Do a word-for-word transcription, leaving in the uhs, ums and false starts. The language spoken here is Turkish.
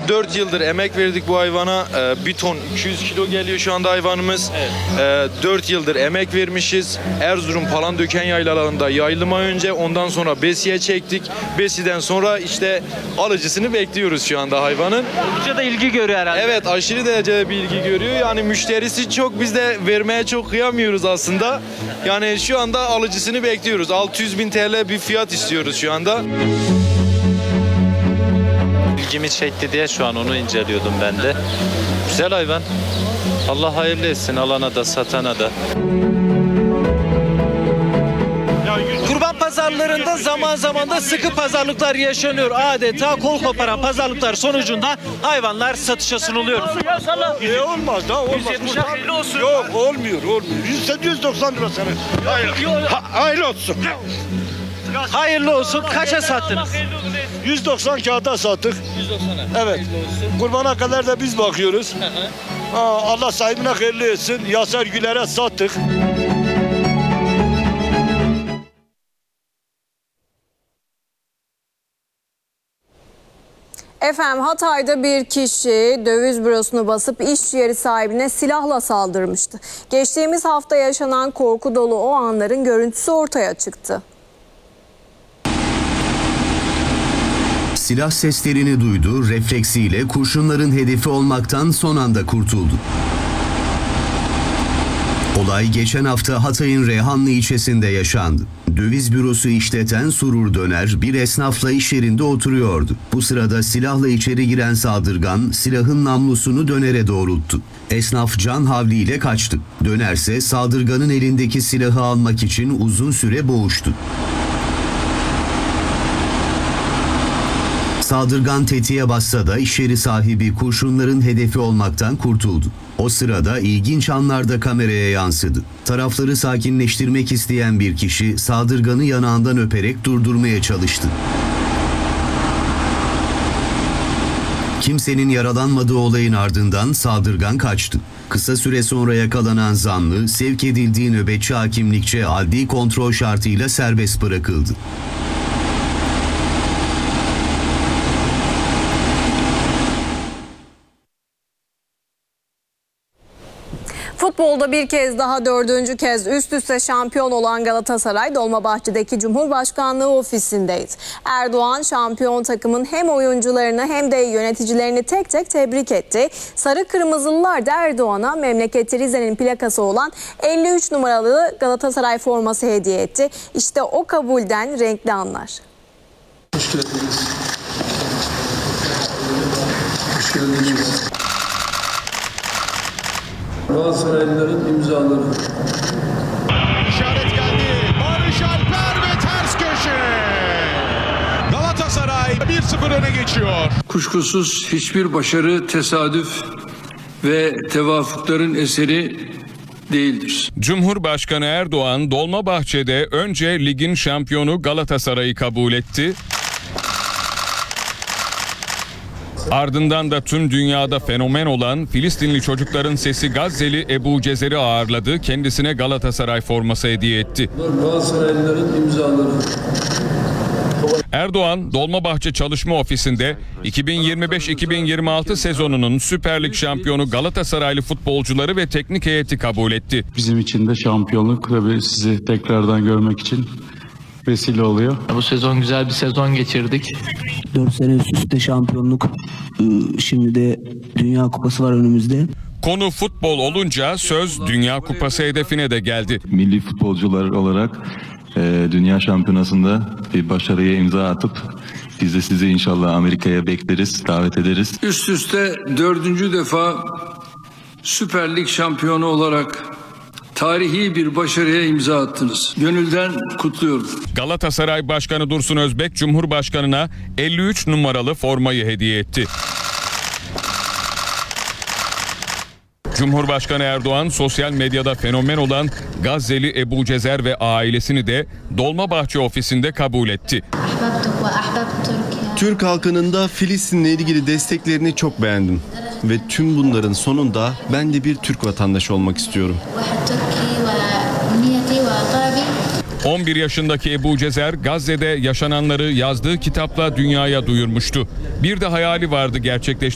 dört yıldır emek verdik bu hayvana. E, bir ton iki yüz kilo geliyor şu anda hayvanımız. Evet. E, dört yıldır emek vermişiz. Erzurum Palandöken yaylalarında yaylıma önce, ondan sonra besiye çektik. Besiden sonra işte alıcısını bekliyoruz şu anda hayvanın. Oldukça da ilgi görüyor herhalde. Evet, aşırı derecede bir ilgi görüyor. Yani müşterisi çok, biz de vermeye çok kıyamıyoruz aslında. Yani şu anda alıcısını bekliyoruz. altı yüz bin T L bir fiyat istiyoruz şu anda. İlgimi çekti diye şu an onu inceliyordum ben de. Güzel hayvan. Allah hayırlı etsin alana da satana da. Kurban pazarlarında zaman zaman da sıkı pazarlıklar yaşanıyor. Adeta kol koparan pazarlıklar sonucunda hayvanlar satışa sunuluyor. E olmaz da olmaz. yüz yetmiş hayırlı olsun. Yok olmuyor olmuyor. yüz doksan lira sana. Hayır. Ha, hayırlı olsun. Hayırlı olsun. Kaça sattınız? yüz doksan kağıda sattık. yüz doksana. Evet. Kurbana kadar da biz bakıyoruz. Ha, Allah sahibine hayırlı etsin. Yasar Güler'e sattık. Efendim, Hatay'da bir kişi döviz bürosunu basıp iş yeri sahibine silahla saldırmıştı. Geçtiğimiz hafta yaşanan korku dolu o anların görüntüsü ortaya çıktı. Silah seslerini duydu, refleksiyle kurşunların hedefi olmaktan son anda kurtuldu. Olay geçen hafta Hatay'ın Reyhanlı ilçesinde yaşandı. Döviz bürosu işleten Surur Döner bir esnafla iş yerinde oturuyordu. Bu sırada silahla içeri giren saldırgan silahın namlusunu Döner'e doğrulttu. Esnaf can havliyle kaçtı. Dönerse saldırganın elindeki silahı almak için uzun süre boğuştu. Saldırgan tetiğe bassa da iş yeri sahibi kurşunların hedefi olmaktan kurtuldu. O sırada ilginç anlar da kameraya yansıdı. Tarafları sakinleştirmek isteyen bir kişi saldırganı yanağından öperek durdurmaya çalıştı. Kimsenin yaralanmadığı olayın ardından saldırgan kaçtı. Kısa süre sonra yakalanan zanlı sevk edildiği nöbetçi hakimlikçe adli kontrol şartıyla serbest bırakıldı. Futbolda bir kez daha dördüncü kez üst üste şampiyon olan Galatasaray Dolmabahçe'deki Cumhurbaşkanlığı ofisindeydi. Erdoğan şampiyon takımın hem oyuncularını hem de yöneticilerini tek tek tebrik etti. Sarı Kırmızılılar da Erdoğan'a memleketi Rize'nin plakası olan elli üç numaralı Galatasaray forması hediye etti. İşte o kabulden renkli anlar. Hoş geldiniz. Hoş geldiniz. Galatasaraylıların imzaları. İşaret geldi. Barış Alper ve ters köşe. Galatasaray bir sıfır öne geçiyor. Kuşkusuz hiçbir başarı tesadüf ve tevafukların eseri değildir. Cumhurbaşkanı Erdoğan Dolmabahçe'de önce ligin şampiyonu Galatasaray'ı kabul etti. Ardından da tüm dünyada fenomen olan Filistinli çocukların sesi Gazze'li Ebu Cezer'i ağırladı. Kendisine Galatasaray forması hediye etti. Galatasaraylıların imzaları. Erdoğan, Dolmabahçe Çalışma Ofisi'nde iki bin yirmi beş iki bin yirmi altı sezonunun Süper Lig şampiyonu Galatasaraylı futbolcuları ve teknik heyeti kabul etti. Bizim için de şampiyonluk tabii sizi tekrardan görmek için vesile oluyor. Bu sezon güzel bir sezon geçirdik. dört sene üst üste şampiyonluk. Şimdi de Dünya Kupası var önümüzde. Konu futbol olunca söz Dünya Kupası hedefine de geldi. Milli futbolcular olarak e, Dünya Şampiyonası'nda bir başarıya imza atıp biz de sizi inşallah Amerika'ya bekleriz, davet ederiz. Üst üste dördüncü defa Süper Lig şampiyonu olarak tarihi bir başarıya imza attınız. Gönülden kutluyorum. Galatasaray Başkanı Dursun Özbek Cumhurbaşkanı'na elli üç numaralı formayı hediye etti. Cumhurbaşkanı Erdoğan sosyal medyada fenomen olan Gazze'li Ebu Cezer ve ailesini de Dolmabahçe ofisinde kabul etti. Türk halkının da Filistin'le ilgili desteklerini çok beğendim. Ve tüm bunların sonunda ben de bir Türk vatandaşı olmak istiyorum. on bir yaşındaki Ebu Cezer Gazze'de yaşananları yazdığı kitapla dünyaya duyurmuştu. Bir de hayali vardı, gerçekleşti.